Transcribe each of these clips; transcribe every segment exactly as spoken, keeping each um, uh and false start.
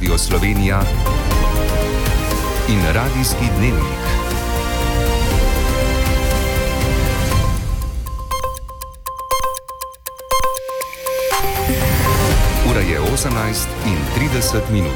Radio Slovenija in Radijski dnevnik. Ura je osemnajst in trideset minut.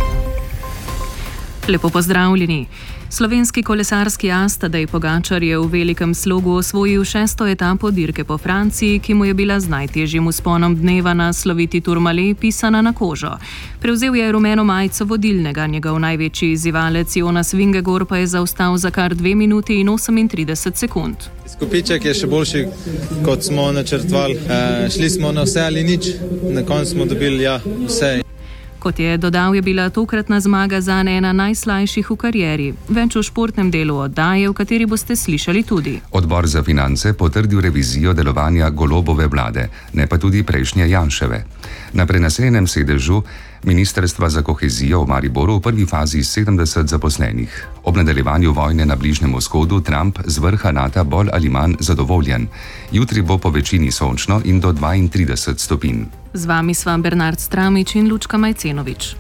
Lepo pozdravljeni. Slovenski kolesarski as Tadej Pogačar je v velikem slogu osvojil šesto etapo dirke po Franciji, ki mu je bila z najtežjim vzponom dneva na sloviti Tourmalet pisana na kožo. Prevzel je rumeno majico vodilnega, njegov največji izzivalec Jonas Vingegaard pa je zaostal za kar dve minuti in osemintrideset sekund. Skupiček je še boljši, kot smo načrtovali. E, šli smo na vse ali nič, na koncu smo dobili ja, vse. Kot je dodal, je bila tokratna zmaga zanj ena najslajših v karieri. Več v športnem delu oddaje, v kateri boste slišali tudi. Odbor za finance potrdil revizijo delovanja Golobove vlade, ne pa tudi prejšnje Janševe. Na prenesenem sedežu Ministrstva za kohezijo v Mariboru v prvi fazi sedemdeset zaposlenih. Ob nadaljevanju vojne na Bližnjem vzhodu Trump z vrha Nata bolj ali manj zadovoljen. Jutri bo po večini sončno in do dvaintrideset stopinj. Z vami sva Bernard Stramič in Lučka Majcenovič.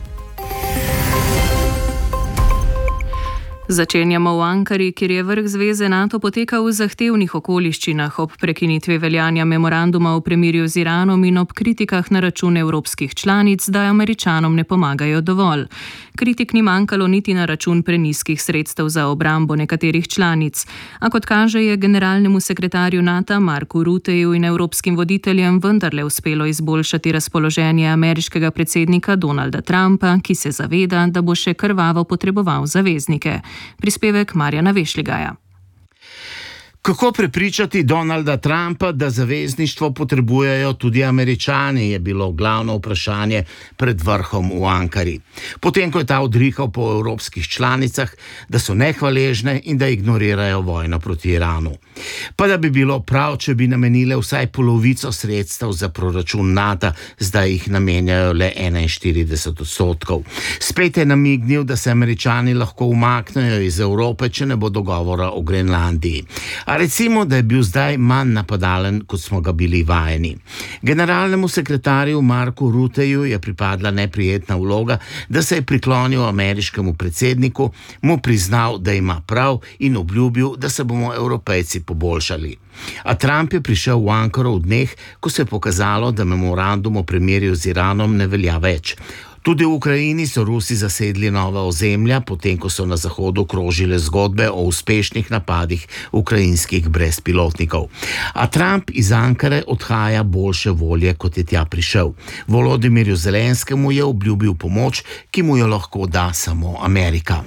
Začenjamo v Ankari, kjer je vrh zveze NATO potekal v zahtevnih okoliščinah ob prekinitvi veljanja memoranduma o premirju z Iranom in ob kritikah na račun evropskih članic, da Američanom ne pomagajo dovolj. Kritik ni manjkalo niti na račun prenizkih sredstev za obrambo nekaterih članic. A kot kaže, je generalnemu sekretarju NATO Marku Rutteju in evropskim voditeljem vendarle uspelo izboljšati razpoloženje ameriškega predsednika Donalda Trumpa, ki se zaveda, da bo še krvavo potreboval zaveznike. Prispevek Marjana Vešligaja. Kako prepričati Donalda Trumpa, da zavezništvo potrebujejo tudi Američani, je bilo glavno vprašanje pred vrhom v Ankari. Potem, ko je ta odrihal po evropskih članicah, da so nehvaležne in da ignorirajo vojno proti Iranu. Pa da bi bilo prav, če bi namenile vsaj polovico sredstev za proračun NATO, zdaj jih namenjajo le enainštirideset odstotkov. Spet je namignil, da se Američani lahko umaknejo iz Evrope, če ne bo dogovora o Grenlandiji. A recimo, da je bil zdaj manj napadalen, kot smo ga bili vajeni. Generalnemu sekretarju Marku Rutteju je pripadla neprijetna vloga, da se je priklonil ameriškemu predsedniku, mu priznal, da ima prav in obljubil, da se bomo Evropejci poboljšali. A Trump je prišel v Ankaro v dneh, ko se je pokazalo, da memorandum o premirju z Iranom ne velja več. Tudi v Ukrajini so Rusi zasedli nova ozemlja, potem ko so na zahodu krožile zgodbe o uspešnih napadih ukrajinskih brezpilotnikov. A Trump iz Ankare odhaja boljše volje, kot je tja prišel. Volodimirju Zelenskemu je obljubil pomoč, ki mu jo lahko da samo Amerika.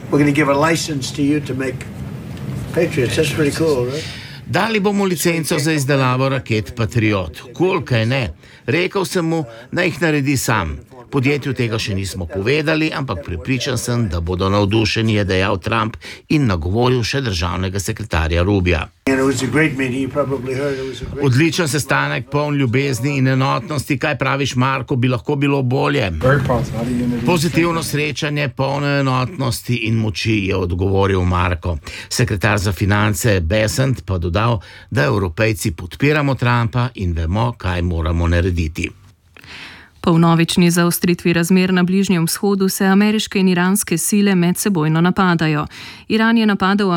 Dali bomo licenco za izdelavo raket Patriot. Kul, kaj ne? Rekel sem mu, da jih naredi sam. Podjetju tega še nismo povedali, ampak prepričan sem, da bodo navdušeni, je dejal Trump in nagovoril še državnega sekretarja Rubija. Odličen sestanek, poln ljubezni in enotnosti. Kaj praviš, Marko, bi lahko bilo bolje? Pozitivno srečanje, polno enotnosti in moči, je odgovoril Marko. Sekretar za finance Besant pa dodal, da Evropejci podpiramo Trumpa in vemo, kaj moramo narediti. Po vnovični zaostritvi razmer na Bližnjem vzhodu se ameriške in iranske sile medsebojno napadajo. Iran je napadel